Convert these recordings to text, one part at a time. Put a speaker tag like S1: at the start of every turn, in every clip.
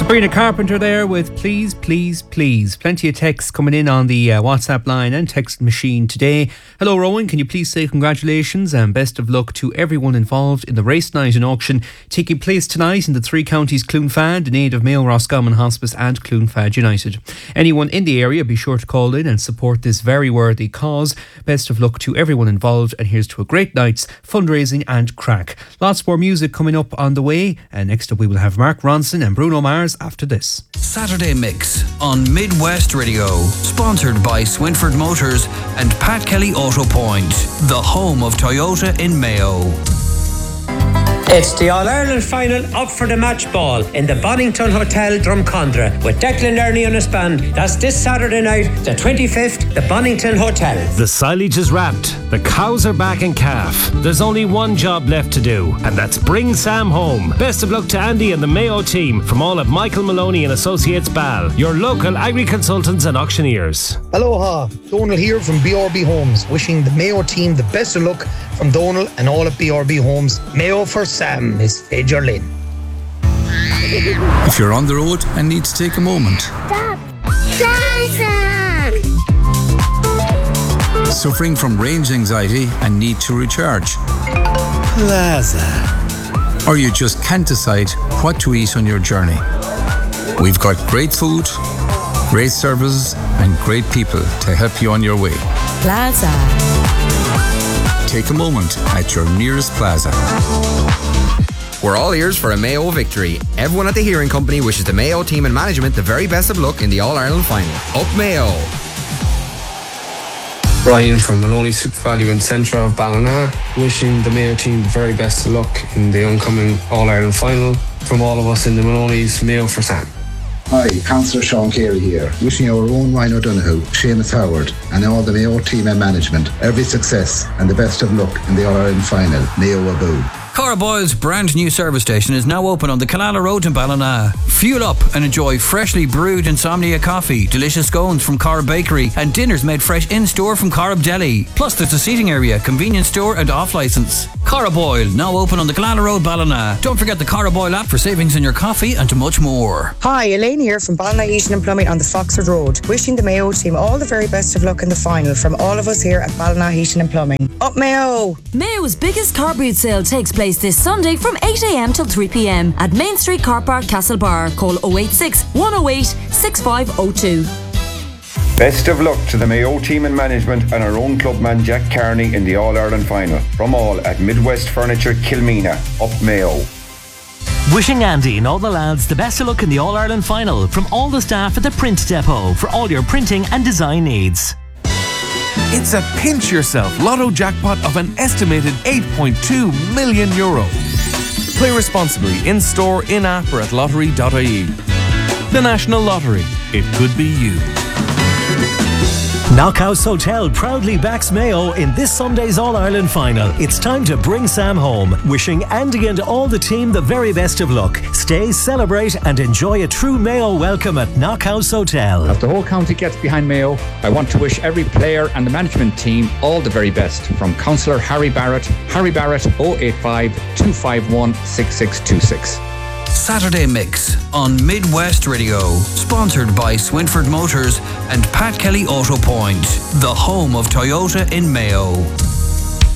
S1: Sabrina Carpenter there with Please, Please, Please. Plenty of texts coming in on the WhatsApp line and text machine today. Hello, Rowan. Can you please say congratulations and best of luck to everyone involved in the race night and auction taking place tonight in the three counties Clonfad in aid of Mayo Roscommon Hospice and Clonfad United. Anyone in the area, be sure to call in and support this very worthy cause. Best of luck to everyone involved, and here's to a great night's fundraising and crack. Lots more music coming up on the way, and next up we will have Mark Ronson and Bruno Mars after this.
S2: Saturday Mix on Midwest Radio, sponsored by Swinford Motors and Pat Kelly Auto Point, the home of Toyota in Mayo.
S3: It's the All-Ireland final up for the match ball in the Bonington Hotel, Drumcondra, with Declan Learney on his band. That's this Saturday night, the 25th, the Bonington Hotel.
S4: The silage is wrapped, the cows are back in calf. There's only one job left to do, and that's bring Sam home. Best of luck to Andy and the Mayo team from all of Michael Maloney and Associates Bal, your local agri-consultants and auctioneers.
S5: Aloha, Donal here from BRB Homes, wishing the Mayo team the best of luck from Donal and all at BRB Homes. Mayo for Sam is Fager Lynn.
S6: If you're on the road and need to take a moment.
S7: Stop! Jason!
S6: Suffering from range anxiety and need to recharge.
S7: Plaza.
S6: Or you just can't decide what to eat on your journey. We've got great food, great services and great people to help you on your way.
S7: Plaza.
S6: Take a moment at your nearest Plaza.
S8: We're all ears for a Mayo victory. Everyone at the Hearing Company wishes the Mayo team and management the very best of luck in the All-Ireland final. Up Mayo!
S9: Brian from Maloney Super Value and Centre of Ballina, wishing the Mayo team the very best of luck in the oncoming All-Ireland final. From all of us in the Maloney's, Mayo for Sam.
S10: Hi, Councillor Sean Carey here, wishing our own Ryan O'Donoghue, Seamus Howard and all the Mayo team and management every success and the best of luck in the All-Ireland final. Mayo Abu.
S2: Cara Boyle's brand new service station is now open on the Killala Road in Ballina. Fuel up and enjoy freshly brewed Insomnia coffee, delicious scones from Cara Bakery and dinners made fresh in-store from Cara Deli. Plus there's a seating area, convenience store and off-licence. Cara Boyle, now open on the Killala Road, Ballina. Don't forget the Cara Boyle app for savings in your coffee and much more.
S11: Hi, Elaine here from Ballina Heating and Plumbing on the Foxford Road. Wishing the Mayo team all the very best of luck in the final from all of us here at Ballina Heating and Plumbing. Up Mayo!
S12: Mayo's biggest car boot sale takes place this Sunday from 8am till 3pm at Main Street Car Park, Castlebar. Call 086 108 6502.
S13: Best of luck to the Mayo team and management and our own clubman Jack Carney in the All-Ireland final. From all at Midwest Furniture, Kilmena. Up Mayo.
S14: Wishing Andy and all the lads the best of luck in the All-Ireland final from all the staff at the Print Depot for all your printing and design needs.
S15: It's a pinch yourself lotto jackpot of an estimated €8.2 million. Play responsibly in store, in app or at lottery.ie. The National Lottery. It could be you.
S4: Knockhouse Hotel proudly backs Mayo in this Sunday's All-Ireland final. It's time to bring Sam home. Wishing Andy and all the team the very best of luck. Stay, celebrate and enjoy a true Mayo welcome at Knockhouse Hotel.
S16: As the whole county gets behind Mayo, I want to wish every player and the management team all the very best. From Councillor Harry Barrett 085 251 6626.
S2: Saturday Mix on Midwest Radio, sponsored by Swinford Motors and Pat Kelly Auto Point, the home of Toyota in Mayo.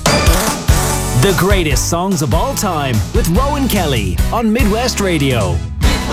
S14: The greatest songs of all time with Rowan Kelly on Midwest Radio.